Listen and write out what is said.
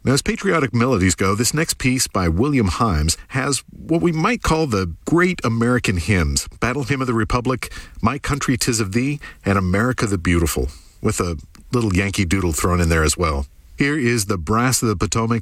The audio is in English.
Now, as patriotic melodies go, this next piece by William Himes has what we might call the great American hymns: Battle Hymn of the Republic, My Country 'Tis of Thee, and America the Beautiful, with a little Yankee Doodle thrown in there as well. Here is the Brass of the Potomac